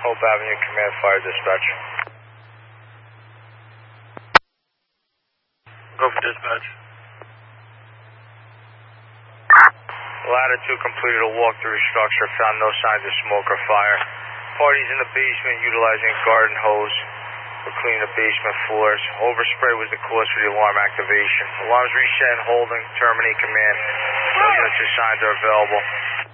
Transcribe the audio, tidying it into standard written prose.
Hope Avenue, Command Fire Dispatch. Go for dispatch. Ladder 2 completed a walk through the structure, found no signs of smoke or fire. Parties in the basement utilizing a garden hose for cleaning the basement floors. Overspray was the cause for the alarm activation. Alarms reset and holding, terminate command. No units assigned are available.